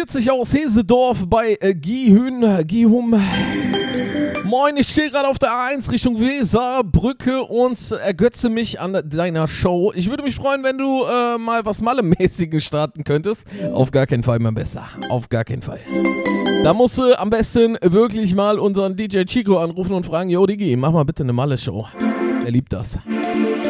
40 aus Hesedorf bei Gihum. Moin, ich stehe gerade auf der A1 Richtung Weserbrücke und ergötze mich an deiner Show. Ich würde mich freuen, wenn du mal was Malle-mäßiges starten könntest. Auf gar keinen Fall, mein Bester. Auf gar keinen Fall. Da musst du am besten wirklich mal unseren DJ Chico anrufen und fragen, yo Digi, mach mal bitte eine Malle-Show. Er liebt das.